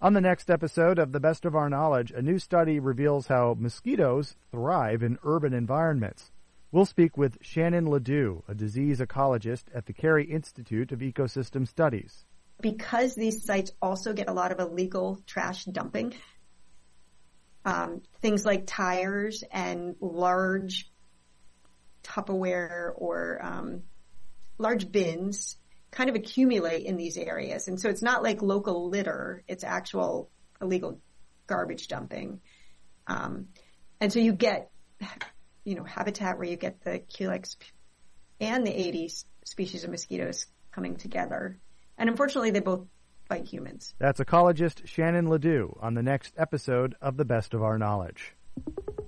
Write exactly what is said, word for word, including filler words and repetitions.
On the next episode of The Best of Our Knowledge, a new study reveals how mosquitoes thrive in urban environments. We'll speak with Shannon Ledoux, a disease ecologist at the Carey Institute of Ecosystem Studies. Because these sites also get a lot of illegal trash dumping, um, things like tires and large Tupperware or um, large bins kind of accumulate in these areas. And so it's not like local litter, it's actual illegal garbage dumping. Um, and so you get, you know, habitat where you get the Culex and the Aedes species of mosquitoes coming together. And unfortunately, they both bite humans. That's ecologist Shannon Ledoux on the next episode of The Best of Our Knowledge.